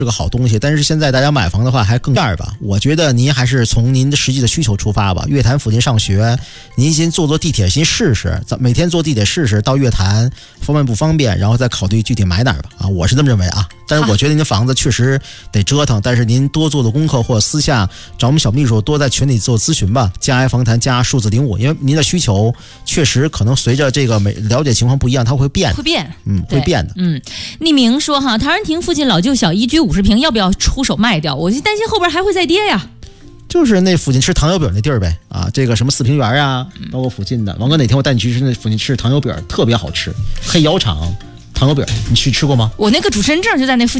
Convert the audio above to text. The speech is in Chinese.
是个好东西，但是现在大家买房的话还更这样吧，我觉得您还是从您的实际的需求出发吧。月坛附近上学，您先坐地铁先试试，每天坐地铁试试到月坛方便不方便，然后再考虑具体买哪儿吧。啊，我是这么认为啊。但是我觉得您的房子确实得折腾，但是您多做的功课或者私下找我们小秘书多在群里做咨询吧，加爱房谈加数字05，因为您的需求确实可能随着这个了解情况不一样，它会变，会变的。 匿名说哈，唐人亭附近老旧小一居50平，要不要出手卖掉？我就担心后边还会再跌呀。 就是那附近吃糖油饼那地儿呗，啊，这个什么四平园啊，包括附近的。王哥哪天我带你去那附近吃糖油饼，特别好吃，黑窑厂糖油饼，你去吃过吗？ 我那个主持人证就在那附近。